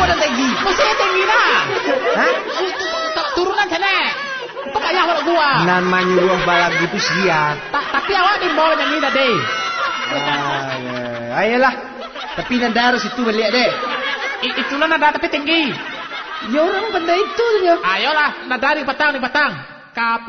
ada tinggi. Mesti tinggi lah. Hah? Turunan sana. Kok kayak awak gua. Nama nyuruh balap gitu siap. Tapi awak di bawah yang ini tadi. Ayolah. Tapi nada harus itu balik deh. Itulah nada tapi tinggi. Ya orang benda itu ya. Ayolah, nada di petang. Kap